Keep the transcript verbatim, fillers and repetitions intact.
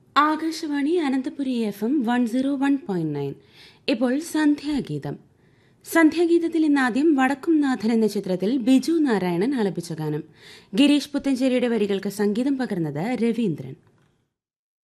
Akashvani Ananthapuri F M one zero one point nine. ഇപ്പോൾ സന്ധ്യാഗീതം. സന്ധ്യാഗീതത്തിൽ ഇന്നാദ്യം വടക്കുംനാഥൻ എന്ന ചിത്രത്തിൽ ബിജു നാരായണൻ ആലപിച്ച ഗാനം. ഗിരീഷ് പുത്തഞ്ചേരിയുടെ വരികൾക്ക് സംഗീതം പകർന്നത് രവീന്ദ്രൻ.